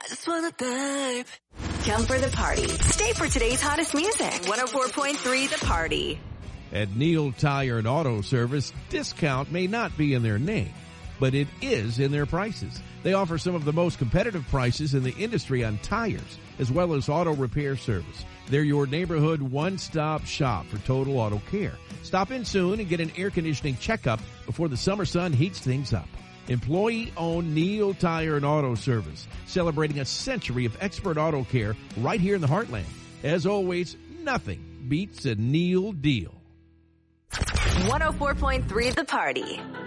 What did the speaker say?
just wanna dive. Come for the party. Stay for today's hottest music. 104.3 The Party. At Neil Tire and Auto Service, discount may not be in their name, but it is in their prices. They offer some of the most competitive prices in the industry on tires, as well as auto repair service. They're your neighborhood one-stop shop for total auto care. Stop in soon and get an air conditioning checkup before the summer sun heats things up. Employee-owned Neil Tire and Auto Service, celebrating a century of expert auto care right here in the heartland. As always, nothing beats a Neil deal. 104.3 The Party.